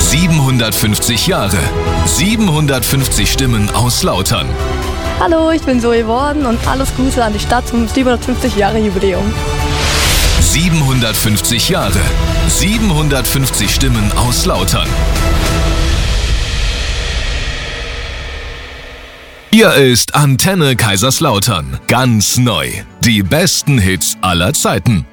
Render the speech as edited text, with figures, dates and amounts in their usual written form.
750 Jahre, 750 Stimmen aus Lautern. Hallo, ich bin Zoe Worden und alles Gute an die Stadt zum 750 Jahre Jubiläum. 750 Jahre, 750 Stimmen aus Lautern. Hier ist Antenne Kaiserslautern. Ganz neu. Die besten Hits aller Zeiten.